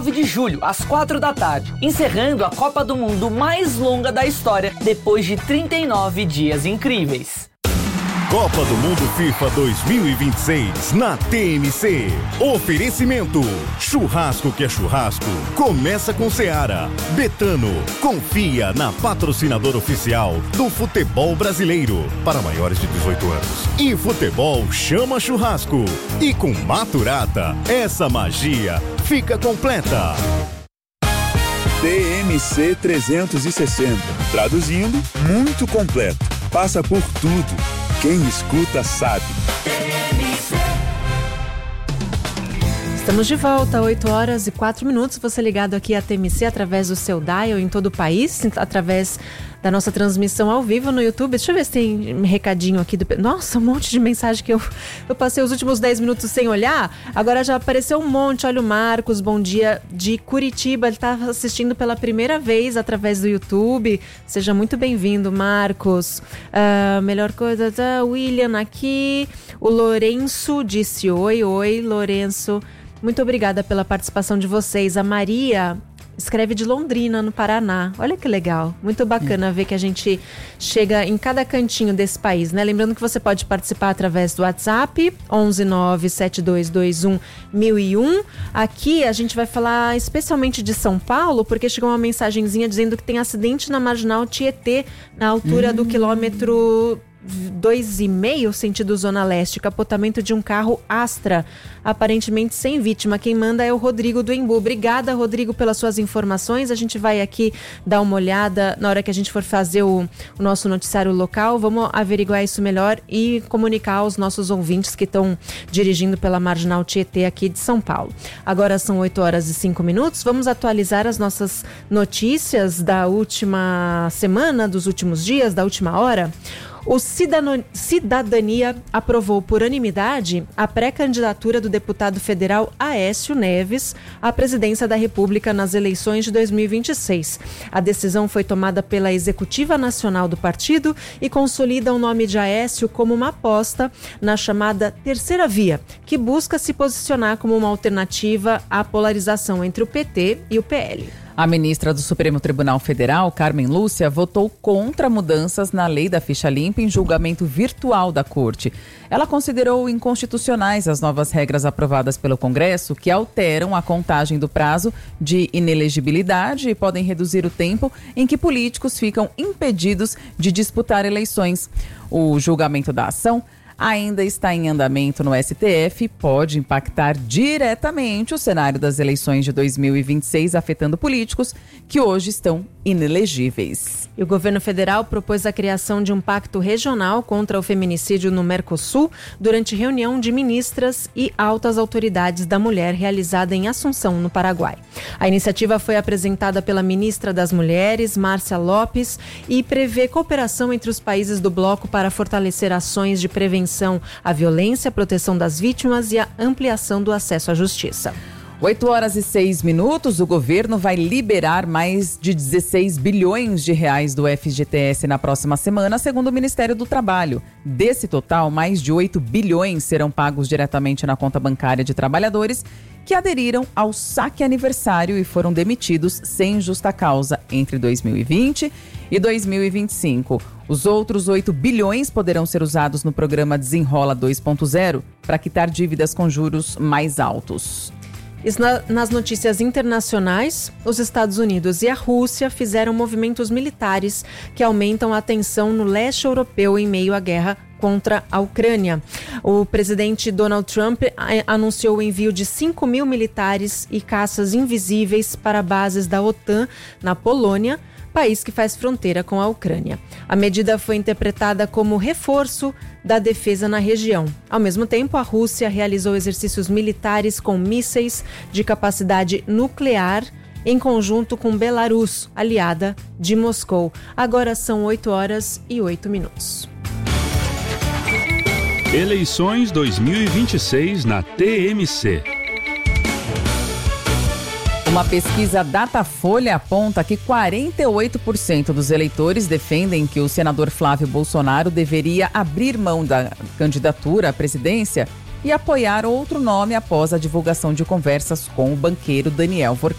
9 de julho, às 4 da tarde, encerrando a Copa do Mundo mais longa da história, depois de 39 dias incríveis. Copa do Mundo FIFA 2026 na TMC. Oferecimento: churrasco que é churrasco. Começa com Seara. Betano. Confia na patrocinadora oficial do futebol brasileiro. Para maiores de 18 anos. E futebol chama churrasco. E com Maturata, essa magia fica completa. TMC 360. Traduzindo, muito completo. Passa por tudo. Quem escuta sabe. Estamos de volta, 8h04. Você ligado aqui à TMC através do seu dial em todo o país, através da nossa transmissão ao vivo no YouTube. Deixa eu ver se tem um recadinho aqui. Nossa, um monte de mensagem que eu passei os últimos 10 minutos sem olhar. Agora já apareceu um monte. Olha o Marcos, bom dia, de Curitiba. Ele está assistindo pela primeira vez através do YouTube. Seja muito bem-vindo, Marcos. Melhor coisa, William aqui. O Lourenço disse oi, Lourenço. Muito obrigada pela participação de vocês. A Maria escreve de Londrina, no Paraná. Olha que legal. Muito bacana ver que a gente chega em cada cantinho desse país, né? Lembrando que você pode participar através do WhatsApp, 11972211001. Aqui a gente vai falar especialmente de São Paulo, porque chegou uma mensagenzinha dizendo que tem acidente na Marginal Tietê, na altura do quilômetro 2,5, sentido Zona Leste, capotamento de um carro Astra, aparentemente sem vítima. Quem manda é o Rodrigo do Embu. Obrigada, Rodrigo, pelas suas informações. A gente vai aqui dar uma olhada na hora que a gente for fazer o nosso noticiário local. Vamos averiguar isso melhor e comunicar aos nossos ouvintes que estão dirigindo pela Marginal Tietê aqui de São Paulo. Agora são 8h05. Vamos atualizar as nossas notícias da última semana, dos últimos dias, da última hora. O Cidadania aprovou por unanimidade a pré-candidatura do deputado federal Aécio Neves à presidência da República nas eleições de 2026. A decisão foi tomada pela Executiva Nacional do partido e consolida o nome de Aécio como uma aposta na chamada terceira via, que busca se posicionar como uma alternativa à polarização entre o PT e o PL. A ministra do Supremo Tribunal Federal, Carmen Lúcia, votou contra mudanças na lei da ficha limpa em julgamento virtual da Corte. Ela considerou inconstitucionais as novas regras aprovadas pelo Congresso, que alteram a contagem do prazo de inelegibilidade e podem reduzir o tempo em que políticos ficam impedidos de disputar eleições. O julgamento da ação ainda está em andamento no STF e pode impactar diretamente o cenário das eleições de 2026, afetando políticos que hoje estão inelegíveis. E o governo federal propôs a criação de um pacto regional contra o feminicídio no Mercosul durante reunião de ministras e altas autoridades da mulher realizada em Assunção, no Paraguai. A iniciativa foi apresentada pela ministra das Mulheres, Márcia Lopes, e prevê cooperação entre os países do bloco para fortalecer ações de prevenção à violência, a proteção das vítimas e a ampliação do acesso à justiça. 8h06, o governo vai liberar mais de 16 bilhões de reais do FGTS na próxima semana, segundo o Ministério do Trabalho. Desse total, mais de 8 bilhões serão pagos diretamente na conta bancária de trabalhadores que aderiram ao saque aniversário e foram demitidos sem justa causa entre 2020 e 2025. Os outros 8 bilhões poderão ser usados no programa Desenrola 2.0 para quitar dívidas com juros mais altos. Nas notícias internacionais, os Estados Unidos e a Rússia fizeram movimentos militares que aumentam a tensão no leste europeu em meio à guerra contra a Ucrânia. O presidente Donald Trump anunciou o envio de 5 mil militares e caças invisíveis para bases da OTAN na Polônia, país que faz fronteira com a Ucrânia. A medida foi interpretada como reforço da defesa na região. Ao mesmo tempo, a Rússia realizou exercícios militares com mísseis de capacidade nuclear em conjunto com Belarus, aliada de Moscou. Agora são 8h08. Eleições 2026 na TMC. Uma pesquisa Datafolha aponta que 48% dos eleitores defendem que o senador Flávio Bolsonaro deveria abrir mão da candidatura à presidência e apoiar outro nome após a divulgação de conversas com o banqueiro Daniel